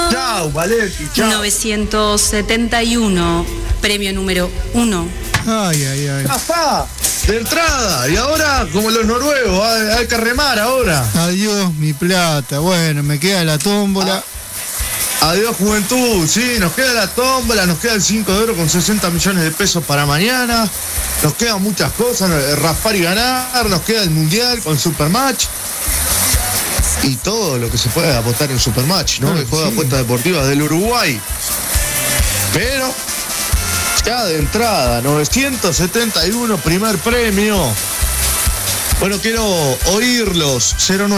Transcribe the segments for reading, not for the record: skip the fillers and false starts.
Chao, Valenti, chao. 971, premio número 1. Ay. Ya está, de entrada. Y ahora, como los noruegos, hay que remar ahora. Adiós, mi plata. Bueno, me queda la tómbola. Adiós, juventud. Sí, nos queda la tómbola, nos queda el 5 de oro con 60 millones de pesos para mañana. Nos quedan muchas cosas, raspar y ganar. Nos queda el mundial con Supermatch. Y todo lo que se puede apostar en Supermatch, ¿no? Que juega apuestas deportivas del Uruguay. Pero, ya de entrada, 971, primer premio. Bueno, quiero oírlos.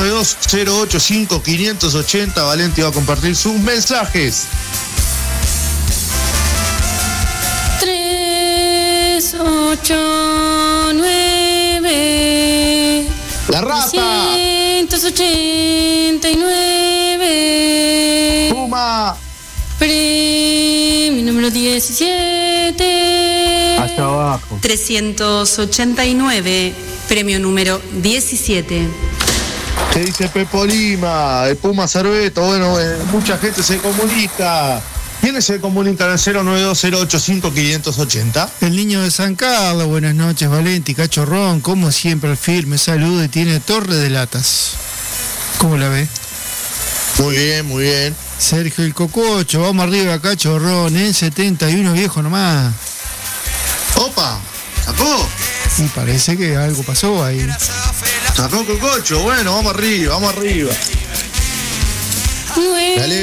092-085-580. Valenti va a compartir sus mensajes. 389. La rata. 189. Puma. Premio número 17. Hasta abajo. 389. Premio número 17. ¿Qué dice Pepo Lima? El Puma Cerveto. Bueno, mucha gente se comunica. ¿Quiénes se comunican al 092-085-580? El niño de San Carlos, buenas noches, Valenti, Cachorrón, como siempre al firme, saludo y tiene torre de latas. ¿Cómo la ve? Muy bien, muy bien. Sergio el Cococho, vamos arriba, Cachorrón, en 71, viejo nomás. Opa, sacó. Y parece que algo pasó ahí. Sacó Cococho, bueno, vamos arriba, vamos arriba. Dale.